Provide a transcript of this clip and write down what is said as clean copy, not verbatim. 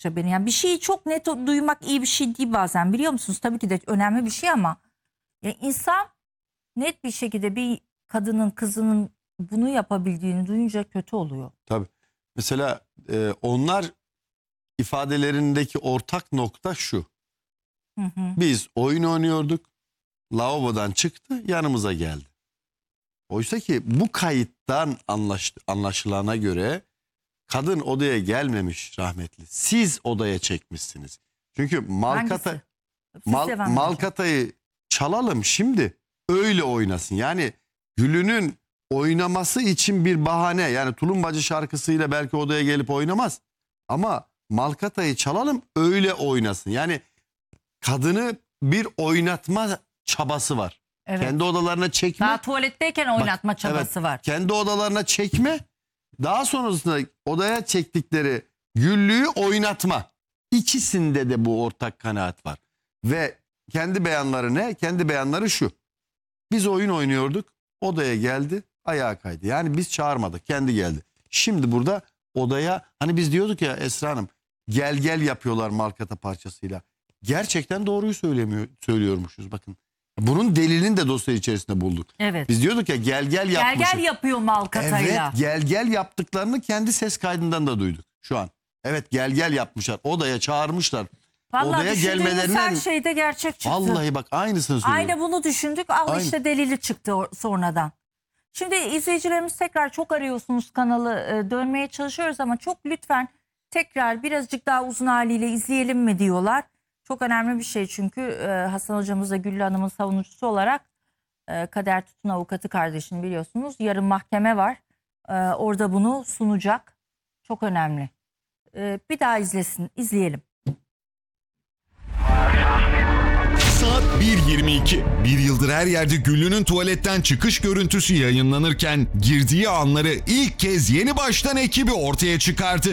açtıkça beni. Yani bir şeyi çok net duymak iyi bir şey değil bazen, biliyor musunuz? Tabii ki de önemli bir şey ama ya insan net bir şekilde bir kadının, kızının bunu yapabildiğini duyunca kötü oluyor. Tabii. Mesela onlar ifadelerindeki ortak nokta şu. Hı hı. Biz oyun oynuyorduk. Lavabodan çıktı, yanımıza geldi. Oysa ki bu kayıttan anlaşılana göre kadın odaya gelmemiş rahmetli. Siz odaya çekmişsiniz. Çünkü Hangisi? Siz devam edin. Malkata'yı çalalım şimdi öyle oynasın. Yani Gül'ünün oynaması için bir bahane. Yani Tulumbacı şarkısıyla belki odaya gelip oynamaz. Ama Malkata'yı çalalım öyle oynasın. Yani kadını bir oynatma çabası var. Evet. Kendi odalarına çekme. Daha tuvaletteyken oynatma çabası evet, var. kendi odalarına çekme. Daha sonrasında odaya çektikleri Güllü'yü oynatma. İkisinde de bu ortak kanaat var. Ve kendi beyanları ne? Kendi beyanları şu. Biz oyun oynuyorduk. Odaya geldi. Ayağa kaydı. Yani biz çağırmadık. Kendi geldi. Şimdi burada odaya, hani biz diyorduk ya Esra Hanım, gel gel yapıyorlar Malkata parçasıyla. Gerçekten doğruyu söylüyormuşuz bakın. Bunun delilini de dosya içerisinde bulduk. Evet. Biz diyorduk ya gel gel yapmışız. Gel gel yapıyor Malkata'yla. Evet, gel gel yaptıklarını kendi ses kaydından da duyduk şu an. Evet, gel gel yapmışlar. Odaya çağırmışlar. Vallahi Odaya düşündüğümüz gelmelerinden her şeyde gerçek çıktı. vallahi bak aynısını söylüyorum. Aynı bunu düşündük. Al Aynı. işte delili çıktı sonradan. Şimdi izleyicilerimiz tekrar çok arıyorsunuz kanalı, dönmeye çalışıyoruz ama çok lütfen tekrar birazcık daha uzun haliyle izleyelim mi diyorlar. Çok önemli bir şey çünkü Hasan hocamız da Güllü Hanım'ın savunucusu olarak Kader Tutun avukatı kardeşini biliyorsunuz. Yarın mahkeme var. Orada bunu sunacak. Çok önemli. Bir daha izleyelim. Saat 1.22. Bir yıldır her yerde Güllü'nün tuvaletten çıkış görüntüsü yayınlanırken girdiği anları ilk kez Yeni Baştan ekibi ortaya çıkardı.